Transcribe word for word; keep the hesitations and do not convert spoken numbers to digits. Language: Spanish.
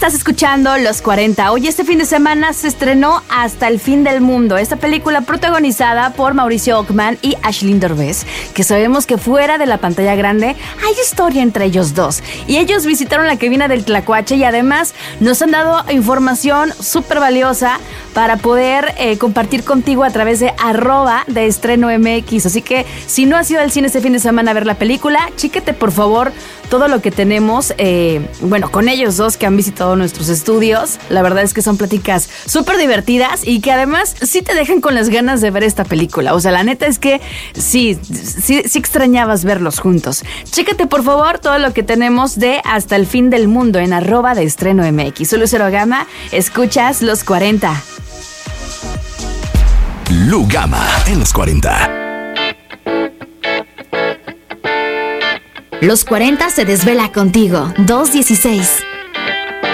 Estás escuchando Los cuarenta. Hoy este fin de semana se estrenó Hasta el fin del mundo, esta película protagonizada por Mauricio Ockman y Aislinn Derbez, que sabemos que fuera de la pantalla grande hay historia entre ellos dos. Y ellos visitaron la cabina del Tlacuache y además nos han dado información súper valiosa para poder eh, compartir contigo a través de arroba de estreno M X. Así que si no has ido al cine este fin de semana a ver la película, chíquete por favor todo lo que tenemos, eh, bueno, con ellos dos que han visitado nuestros estudios. La verdad es que son pláticas súper divertidas y que además sí te dejan con las ganas de ver esta película. O sea, la neta es que sí, sí, sí extrañabas verlos juntos. Chécate por favor todo lo que tenemos de Hasta el fin del mundo en arroba de estreno M X. Soy Lucero Gama, escuchas Los cuarenta. Lu Gama en Los cuarenta. Los cuarenta se desvela contigo. dos dieciséis.